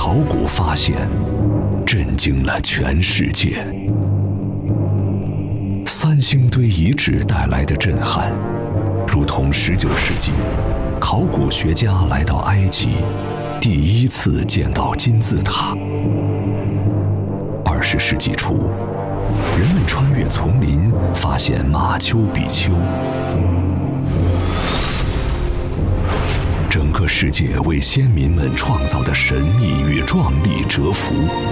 考古发现震惊了全世界。三星堆遗址带来的震撼，如同19世纪考古学家来到埃及，第一次见到金字塔。20世纪初，人们穿越丛林，发现马丘比丘。整个世界为先民们创造的神秘与壮丽折服。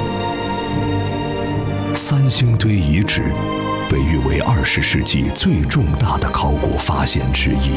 三星堆遗址被誉为20世纪最重大的考古发现之一。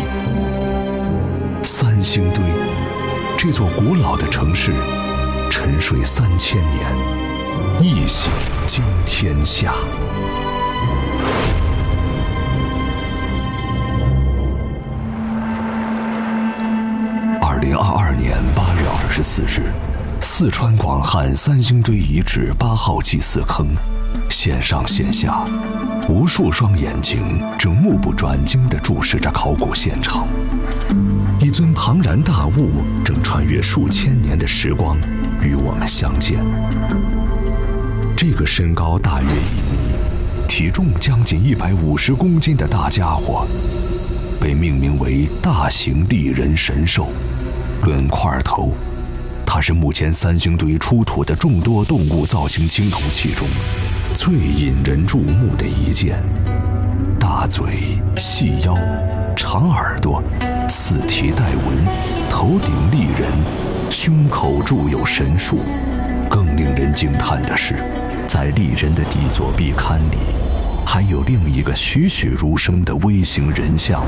三星堆这座古老的城市，沉睡3000年，一醒惊天下。2022年8月24日，四川广汉三星堆遗址8号祭祀坑，线上线下，无数双眼睛正目不转睛地注视着考古现场。一尊庞然大物正穿越数千年的时光与我们相见。这个身高大约1米，体重将近150公斤的大家伙，被命名为大型立人神兽。论块头，它是目前三星堆出土的众多动物造型青铜器中最引人注目的一件。大嘴、细腰、长耳朵，四体带纹，头顶立人，胸口铸有神树。更令人惊叹的是，在立人的底左臂龛里，还有另一个栩栩如生的微型人像。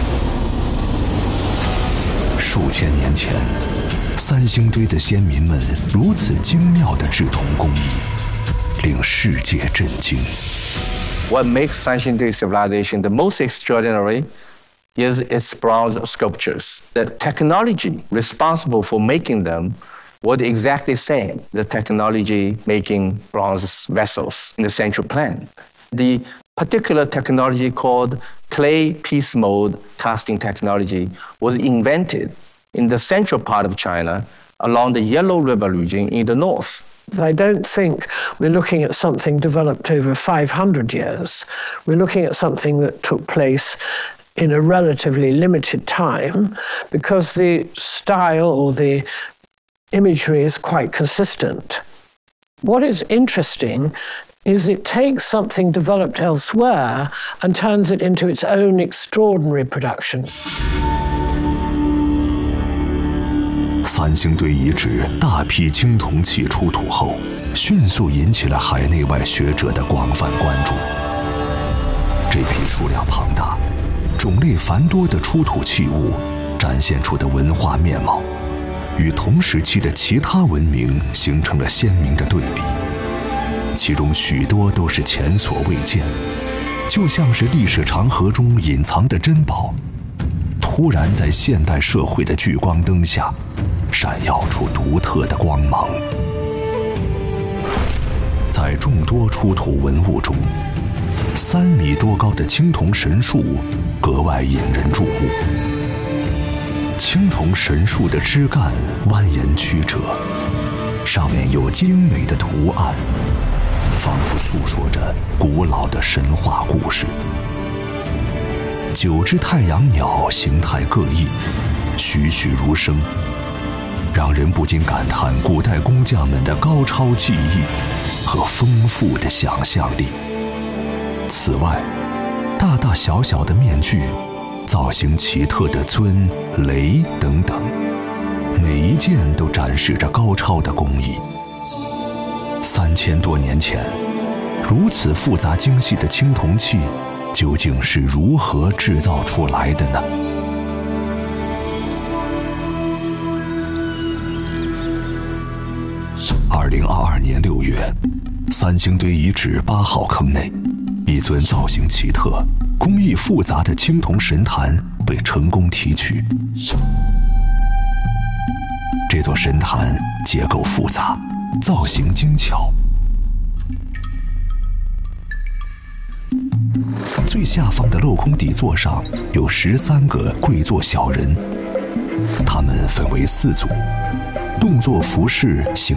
数千年前，三星堆的先民们如此精妙的制铜工艺，令世界震惊。 What makes Sanxingdui civilization the most extraordinary is its bronze sculptures. The technology responsible for making them was exactly the same, the technology making bronze vessels in the Central Plain. The particular technology called clay piece mold casting technology was invented in the central part of China along the Yellow River region in the north. I don't think we're looking at something developed over 500 years. We're looking at something that took place in a relatively limited time because the style or the imagery is quite consistent. What is interesting is it takes something developed elsewhere and turns it into its own extraordinary production. 三星堆遗址大批青铜器出土后，迅速引起了海内外学者的广泛关注。这批数量庞大、种类繁多的出土器物展现出的文化面貌，与同时期的其他文明形成了鲜明的对比。其中许多都是前所未见，就像是历史长河中隐藏的珍宝，突然在现代社会的聚光灯下闪耀出独特的光芒。在众多出土文物中，3米多高的青铜神树格外引人注目。青铜神树的枝干蜿蜒曲折，上面有精美的图案，仿佛诉说着古老的神话故事。9只太阳鸟形态各异，栩栩如生，让人不禁感叹古代工匠们的高超技艺和丰富的想象力。此外，大大小小的面具、造型奇特的尊、雷等等，每一件都展示着高超的工艺。3000多年前，如此复杂精细的青铜器究竟是如何制造出来的呢？2022年6月，三星堆遗址8号坑内，一尊造型奇特、工艺复杂的青铜神坛被成功提取。这座神坛结构复杂，造型精巧。最下方的镂空底座上有13个跪坐小人，他们分为4组，动作服饰形